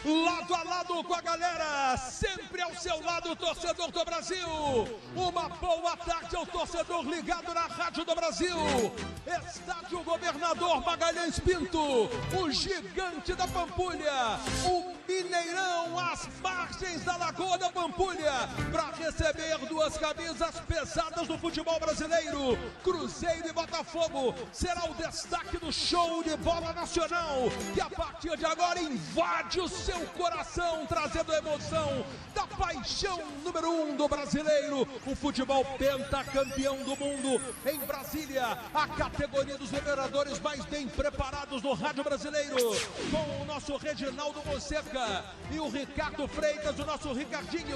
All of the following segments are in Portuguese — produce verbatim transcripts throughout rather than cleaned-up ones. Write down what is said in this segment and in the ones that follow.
lado a lado com a galera, sempre ao seu lado, torcedor do Brasil. Uma boa tarde ao torcedor ligado na Rádio do Brasil. Estádio Governador Magalhães Pinto, o gigante da Pampulha, o Mineirão, às margens da Lagoa da Pampulha, para receber duas camisas pesadas do futebol brasileiro. Cruzeiro e Botafogo será o destaque do show de bola nacional, que a partir de agora invade o seu coração, trazendo a emoção da paixão número um do brasileiro, o futebol pentacampeão do mundo. Em Brasília, a categoria dos vereadores mais bem preparados do rádio brasileiro, com o nosso Reginaldo Fonseca e o Ricardo Freitas, o nosso Ricardinho,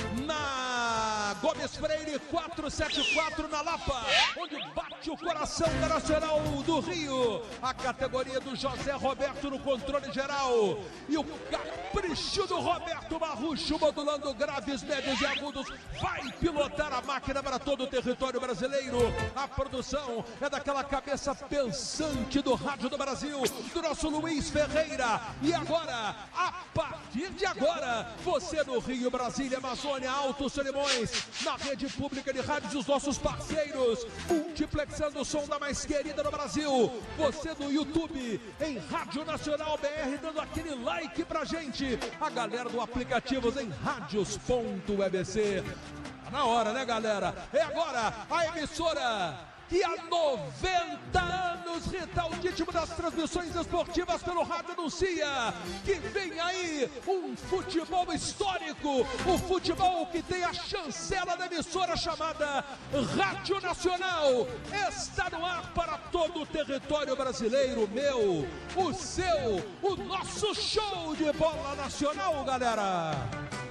na Gomes Freire quatrocentos e setenta e quatro na Lapa, onde bate o coração da Nacional do Rio, a categoria do José Roberto no controle geral, e o capricho do Roberto Marrucho modulando graves, médios e agudos, vai pilotar a máquina para todo o território brasileiro. A produção é daquela cabeça pensante do rádio do Brasil, do nosso Luiz Ferreira. E agora, a partir de agora, você no Rio, Brasília, Amazônia, Alto Solimões, na rede pública de rádios dos nossos parceiros, multiplexando o som da mais querida no Brasil. Você no YouTube, em Rádio Nacional B R, dando aquele like pra gente. A galera do aplicativos em radios ponto U B C. Tá na hora, né, galera? É agora a emissora que há noventa anos rita o ritmo das transmissões esportivas pelo rádio, anuncia que vem aí um futebol histórico, o futebol que tem a chancela da emissora chamada Rádio Nacional. Está no ar para todo o território brasileiro, meu, o seu, o nosso show de bola nacional, galera.